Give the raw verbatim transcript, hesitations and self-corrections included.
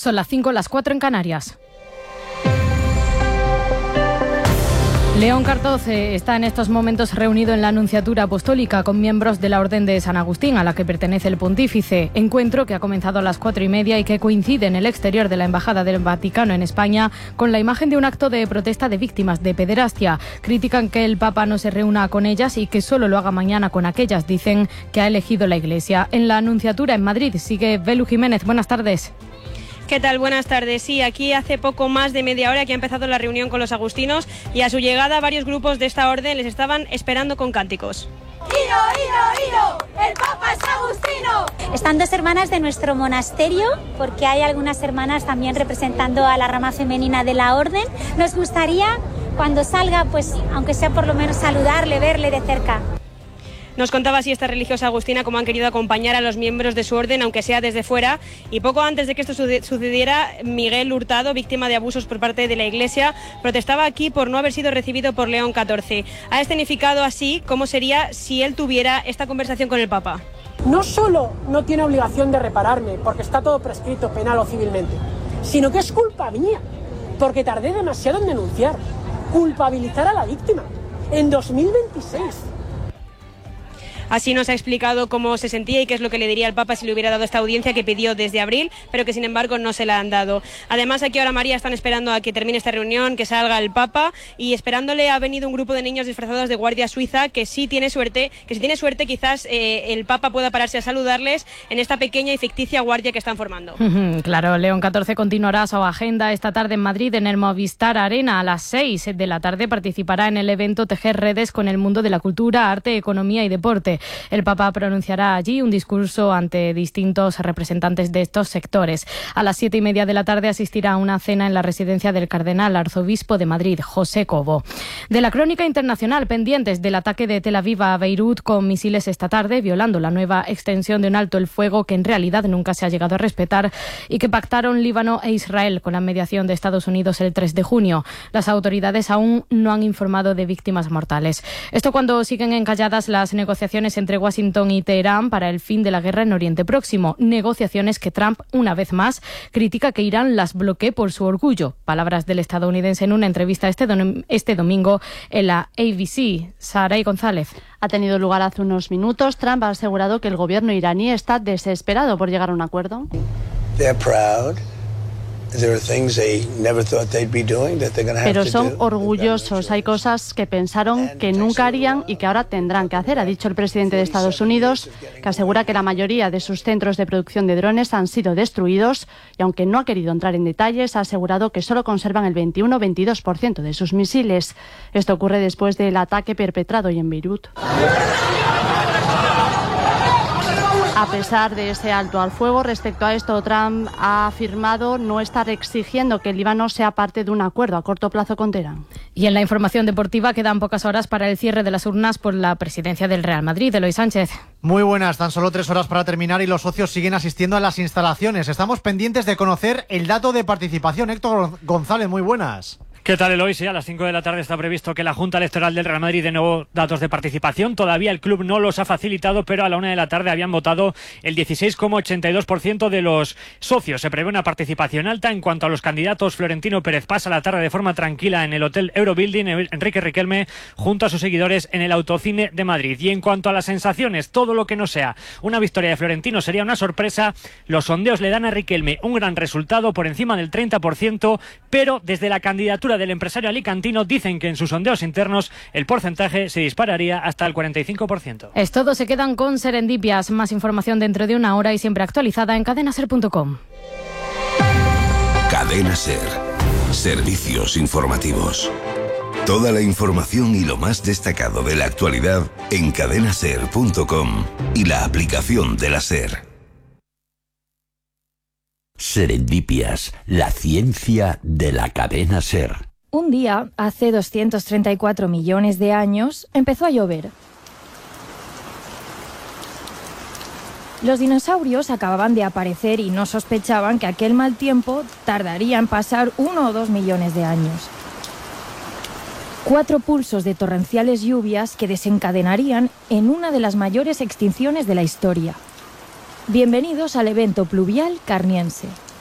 Son las cinco, las cuatro en Canarias. León catorce está en estos momentos reunido en la Nunciatura Apostólica con miembros de la Orden de San Agustín, a la que pertenece el pontífice. Encuentro que ha comenzado a las cuatro y media y que coincide en el exterior de la Embajada del Vaticano en España con la imagen de un acto de protesta de víctimas de pederastia. Critican que el Papa no se reúna con ellas y que solo lo haga mañana con aquellas, dicen, que ha elegido la Iglesia. En la Nunciatura en Madrid sigue Belu Jiménez. Buenas tardes. ¿Qué tal? Buenas tardes. Sí, aquí hace poco más de media hora que ha empezado la reunión con los agustinos y a su llegada varios grupos de esta orden les estaban esperando con cánticos. ¡Iro, iro, iro! ¡El Papa es agustino! Están dos hermanas de nuestro monasterio, porque hay algunas hermanas también representando a la rama femenina de la orden. Nos gustaría, cuando salga, pues aunque sea por lo menos saludarle, verle de cerca. Nos contaba así esta religiosa agustina cómo han querido acompañar a los miembros de su orden, aunque sea desde fuera. Y poco antes de que esto sucediera, Miguel Hurtado, víctima de abusos por parte de la Iglesia, protestaba aquí por no haber sido recibido por León catorce. Ha escenificado así cómo sería si él tuviera esta conversación con el Papa. No solo no tiene obligación de repararme, porque está todo prescrito penal o civilmente, sino que es culpa mía, porque tardé demasiado en denunciar, culpabilizar a la víctima, en dos mil veintiséis. Así nos ha explicado cómo se sentía y qué es lo que le diría al Papa si le hubiera dado esta audiencia que pidió desde abril, pero que sin embargo no se la han dado. Además, aquí ahora María están esperando a que termine esta reunión, que salga el Papa, y esperándole ha venido un grupo de niños disfrazados de guardia suiza que sí tiene suerte, que si tiene suerte quizás eh, el Papa pueda pararse a saludarles en esta pequeña y ficticia guardia que están formando. Claro, León catorce continuará su agenda esta tarde en Madrid en el Movistar Arena. A las seis de la tarde participará en el evento Tejer Redes con el mundo de la cultura, arte, economía y deporte. El Papa pronunciará allí un discurso ante distintos representantes de estos sectores. A las siete y media de la tarde asistirá a una cena en la residencia del cardenal arzobispo de Madrid, José Cobo. De la crónica internacional, pendientes del ataque de Tel Aviv a Beirut con misiles esta tarde, violando la nueva extensión de un alto el fuego que en realidad nunca se ha llegado a respetar y que pactaron Líbano e Israel con la mediación de Estados Unidos el tres de junio. Las autoridades aún no han informado de víctimas mortales. Esto cuando siguen encalladas las negociaciones entre Washington y Teherán para el fin de la guerra en Oriente Próximo. Negociaciones que Trump, una vez más, critica que Irán las bloquee por su orgullo. Palabras del estadounidense en una entrevista este, do- este domingo en la A B C. Saray González. Ha tenido lugar hace unos minutos. Trump ha asegurado que el gobierno iraní está desesperado por llegar a un acuerdo. They're proud. Pero son orgullosos. Hay cosas que pensaron que nunca harían y que ahora tendrán que hacer, ha dicho el presidente de Estados Unidos, que asegura que la mayoría de sus centros de producción de drones han sido destruidos y, aunque no ha querido entrar en detalles, ha asegurado que solo conservan el veintiuno a veintidós por ciento de sus misiles. Esto ocurre después del ataque perpetrado hoy en Beirut. A pesar de ese alto al fuego, respecto a esto, Trump ha afirmado no estar exigiendo que el Líbano sea parte de un acuerdo a corto plazo con Teherán. Y en la información deportiva quedan pocas horas para el cierre de las urnas por la presidencia del Real Madrid. Eloy Sánchez. Muy buenas, tan solo tres horas para terminar y los socios siguen asistiendo a las instalaciones. Estamos pendientes de conocer el dato de participación. Héctor González, muy buenas. ¿Qué tal, Eloy? Sí, a las cinco de la tarde está previsto que la Junta Electoral del Real Madrid dé nuevos datos de participación. Todavía el club no los ha facilitado, pero a la una de la tarde habían votado el dieciséis coma ochenta y dos por ciento de los socios. Se prevé una participación alta. En cuanto a los candidatos, Florentino Pérez pasa la tarde de forma tranquila en el Hotel Eurobuilding. Enrique Riquelme junto a sus seguidores en el Autocine de Madrid. Y en cuanto a las sensaciones, todo lo que no sea una victoria de Florentino sería una sorpresa. Los sondeos le dan a Riquelme un gran resultado por encima del treinta por ciento, pero desde la candidatura del empresario alicantino dicen que en sus sondeos internos el porcentaje se dispararía hasta el cuarenta y cinco por ciento. Es todo, se quedan con Serendipias. Más información dentro de una hora y siempre actualizada en cadena ser punto com. Cadena Ser. Servicios informativos. Toda la información y lo más destacado de la actualidad en cadena ser punto com y la aplicación de la SER. Serendipias, la ciencia de la cadena SER. Un día, hace doscientos treinta y cuatro millones de años, empezó a llover. Los dinosaurios acababan de aparecer y no sospechaban que aquel mal tiempo tardaría en pasar uno o dos millones de años. Cuatro pulsos de torrenciales lluvias que desencadenarían en una de las mayores extinciones de la historia. Bienvenidos al evento pluvial carniense.